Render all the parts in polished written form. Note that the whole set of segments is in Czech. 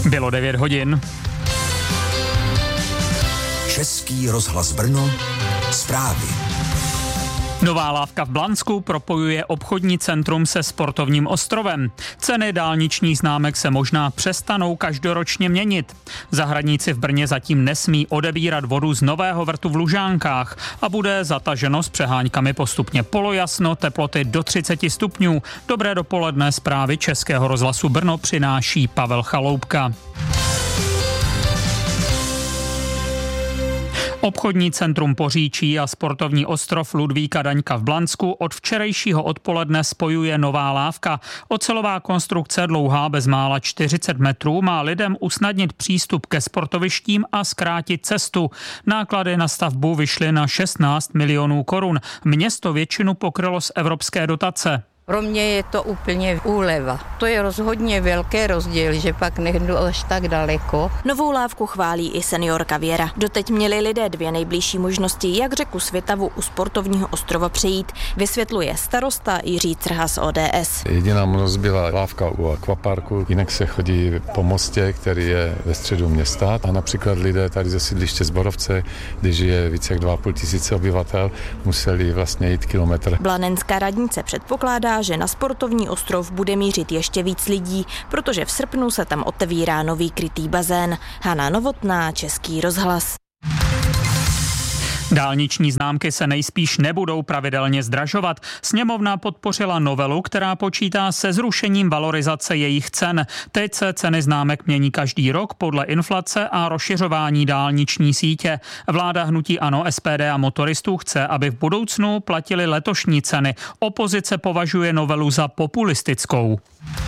Bylo 9 hodin. Český rozhlas Brno, zprávy. Nová lávka v Blansku propojuje obchodní centrum se sportovním ostrovem. Ceny dálničních známek se možná přestanou každoročně měnit. Zahradníci v Brně zatím nesmí odebírat vodu z nového vrtu v Lužánkách a bude zataženo s přeháňkami postupně polojasno, teploty do 30 stupňů. Dobré dopoledne, zprávy Českého rozhlasu Brno přináší Pavel Chaloupka. Obchodní centrum Poříčí a sportovní ostrov Ludvíka Daňka v Blansku od včerejšího odpoledne spojuje nová lávka. Ocelová konstrukce dlouhá bezmála 40 metrů má lidem usnadnit přístup ke sportovištím a zkrátit cestu. Náklady na stavbu vyšly na 16 milionů korun. Město většinu pokrylo z evropské dotace. Pro mě je to úplně úleva. To je rozhodně velký rozdíl, že pak nejdu až tak daleko. Novou lávku chválí i seniorka Věra. Doteď měli lidé dvě nejbližší možnosti, jak řeku Svitavu u sportovního ostrova přejít, vysvětluje starosta Jiří Crha z ODS. Jediná možnost byla lávka u akvaparku, jinak se chodí po mostě, který je ve středu města. A například lidé tady ze sídliště Zborovce, kde žije více jak 2,5 tisíce obyvatel, museli vlastně jít kilometr. Blanenská radnice předpokládá, že na sportovní ostrov bude mířit ještě víc lidí, protože v srpnu se tam otevírá nový krytý bazén. Hana Novotná, Český rozhlas. Dálniční známky se nejspíš nebudou pravidelně zdražovat. Sněmovna podpořila novelu, která počítá se zrušením valorizace jejich cen. Teď se ceny známek mění každý rok podle inflace a rozšiřování dálniční sítě. Vláda hnutí ANO, SPD a motoristů chce, aby v budoucnu platily letošní ceny. Opozice považuje novelu za populistickou.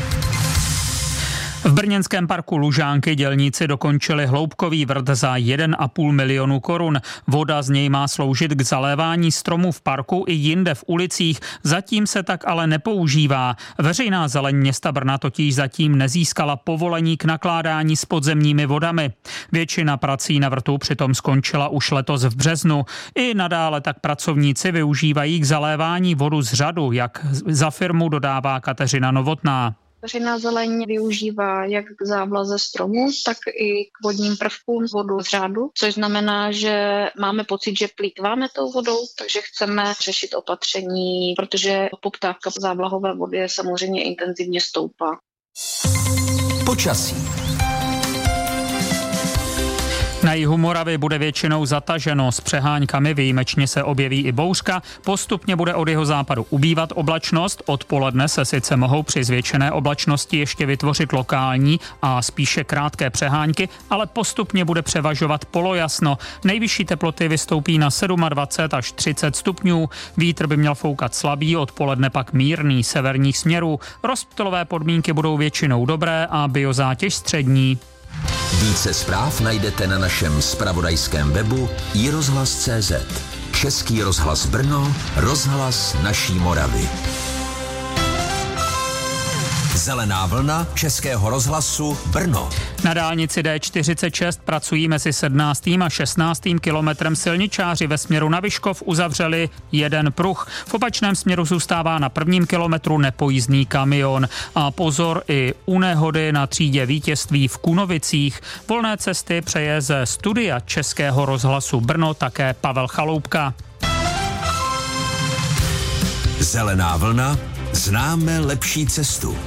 V brněnském parku Lužánky dělníci dokončili hloubkový vrt za 1,5 milionu korun. Voda z něj má sloužit k zalévání stromů v parku i jinde v ulicích. Zatím se tak ale nepoužívá. Veřejná zeleň města Brna totiž zatím nezískala povolení k nakládání s podzemními vodami. Většina prací na vrtu přitom skončila už letos v březnu. I nadále tak pracovníci využívají k zalévání vodu z řadu, jak za firmu dodává Kateřina Novotná. Veřejná zeleň využívá jak k závlaze stromů, tak i k vodním prvkům vodu z řádu, což znamená, že máme pocit, že plýtváme tou vodou, takže chceme řešit opatření, protože poptávka po závlahové vody samozřejmě intenzivně stoupá. Počasí. Na jihu Moravy bude většinou zataženo s přeháňkami, výjimečně se objeví i bouřka, postupně bude od jihozápadu ubývat oblačnost, odpoledne se sice mohou při zvětšené oblačnosti ještě vytvořit lokální a spíše krátké přehánky, ale postupně bude převažovat polojasno. Nejvyšší teploty vystoupí na 27 až 30 stupňů, vítr by měl foukat slabý, odpoledne pak mírný severních směrů. Rozptylové podmínky budou většinou dobré a biozátěž střední. Více zpráv najdete na našem zpravodajském webu iRozhlas.cz. Český rozhlas Brno, rozhlas naší Moravy. Zelená vlna Českého rozhlasu Brno. Na dálnici D46 pracují mezi 17. a 16. kilometrem silničáři. Ve směru na Vyškov uzavřeli jeden pruh. V opačném směru zůstává na prvním kilometru nepojízdný kamion. A pozor i u nehody na třídě Vítězství v Kunovicích. Volné cesty přeje ze studia Českého rozhlasu Brno také Pavel Chaloupka. Zelená vlna, známe lepší cestu.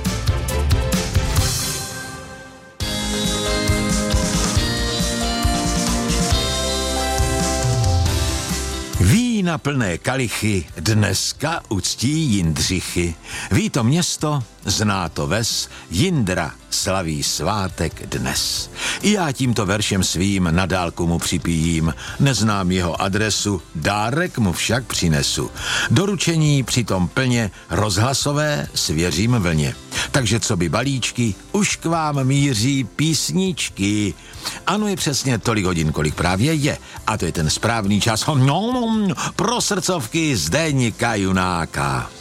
Vína plné kalichy dneska uctí Jindřichy. Ví to město, zná to ves, Jindra slaví svátek dnes. I já tímto veršem svým na dálku mu připijím, neznám jeho adresu, dárek mu však přinesu. Doručení přitom plně rozhlasové svěřím vlně. Takže co by balíčky, už k vám míří písničky. Ano, je přesně tolik hodin, kolik právě je. A to je ten správný čas pro srdcovky Zdeňka Junáka.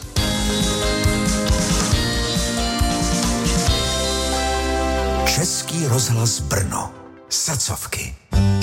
Český rozhlas Brno. Srdcovky.